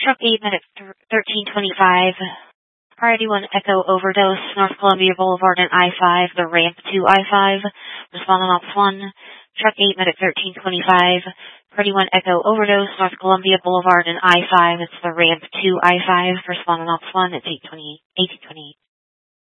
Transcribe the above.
Truck 8 minute 1325. Priority 1 Echo Overdose, North Columbia Boulevard and I-5, the ramp to I-5. Respond on Ops 1. Truck 8 minute 1325. Priority 1 Echo Overdose, North Columbia Boulevard and I-5. It's the ramp to I-5. Respond on Ops 1. It's 1828.